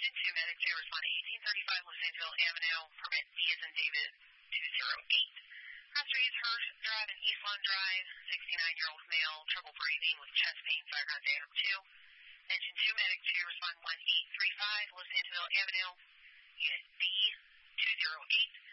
Engine 2 medic to respond to 1835 Los Angeles Avenue, permit D as in David 208. Passenger is Hirsch Drive and East Lawn Drive, 69-year-old male, trouble breathing with chest pain, fire contact 2. Engine 2 medic to respond 1835 Los Angeles Avenue, unit D 208.